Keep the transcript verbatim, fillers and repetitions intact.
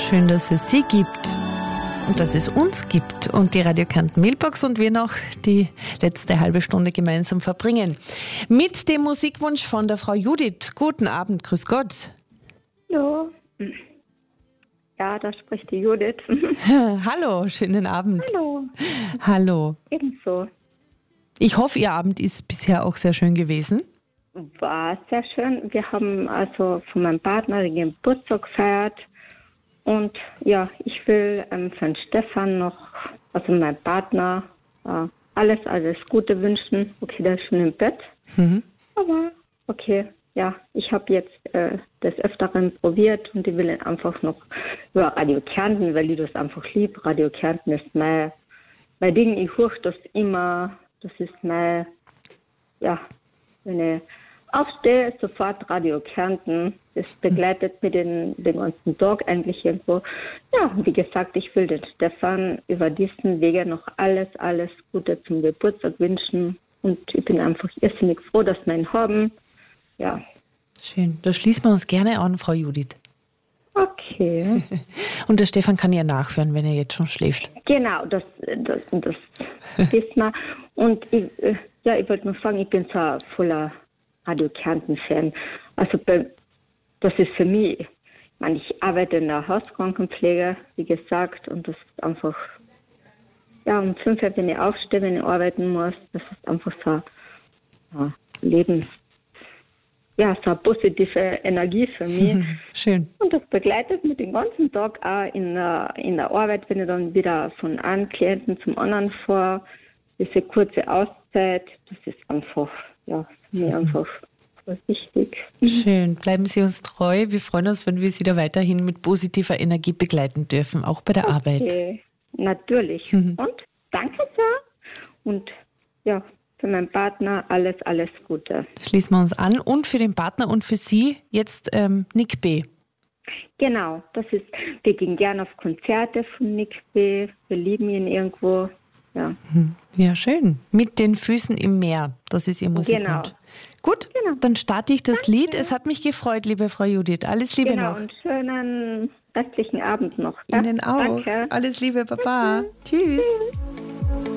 Schön, dass es Sie gibt und dass es uns gibt und die Radio Kärnten Mailbox und wir noch die letzte halbe Stunde gemeinsam verbringen. Mit dem Musikwunsch von der Frau Judith. Guten Abend, grüß Gott. Hallo. Ja, da spricht die Judith. Hallo, schönen Abend. Hallo. Hallo. Ebenso. Ich hoffe, Ihr Abend ist bisher auch sehr schön gewesen. War sehr schön. Wir haben also von meinem Partner den Geburtstag gefeiert. Und ja, ich will ähm, für den Stefan noch, also mein Partner, äh, alles, alles Gute wünschen. Okay, der ist schon im Bett. Mhm. Aber okay, ja, ich habe jetzt äh, des Öfteren probiert und ich will ihn einfach noch über Radio Kärnten, weil ich das einfach lieb. Radio Kärnten ist mein, mein Ding. Ich höre das immer. Das ist mein, ja, wenn ich aufstehe, sofort Radio Kärnten. Das begleitet mir den, den ganzen Tag eigentlich irgendwo. Ja, wie gesagt, ich will den Stefan über diesen Wege noch alles, alles Gute zum Geburtstag wünschen. Und ich bin einfach irrsinnig froh, dass wir ihn haben. Ja. Schön. Da schließen wir uns gerne an, Frau Judith. Okay. Und der Stefan kann ja nachhören, wenn er jetzt schon schläft. Genau, das, das, das wissen wir. Und ich, ja, ich wollte nur sagen, ich bin so ein voller Radio Kärnten-Fan. Also bei, das ist für mich, ich meine, ich arbeite in der Hauskrankenpflege, wie gesagt, und das ist einfach, ja, um fünf Uhr, wenn ich aufstehe, wenn ich arbeiten muss, das ist einfach so ja, Lebens, ja, so eine positive Energie für mich. Schön. Und das begleitet mich den ganzen Tag auch in der, in der Arbeit, wenn ich dann wieder von einem Klienten zum anderen fahre. Diese kurze Auszeit, das ist einfach, ja, für mich einfach so wichtig. Schön. Bleiben Sie uns treu. Wir freuen uns, wenn wir Sie da weiterhin mit positiver Energie begleiten dürfen, auch bei der Arbeit. Okay, natürlich. Mhm. Und danke sehr. Und ja, für meinen Partner alles, alles Gute. Schließen wir uns an. Und für den Partner und für Sie jetzt ähm, Nick B. Genau, das ist, wir gehen gerne auf Konzerte von Nick B. Wir lieben ihn irgendwo. Ja. Ja, schön. Mit den Füßen im Meer. Das ist Ihr Musikwunsch. Genau. Gut, Genau. dann starte ich das Danke. Lied. Es hat mich gefreut, liebe Frau Judith. Alles Liebe Genau, noch. und schönen restlichen Abend noch. Ja? Ihnen auch. Danke. Alles Liebe, Baba. Tschüss. Tschüss.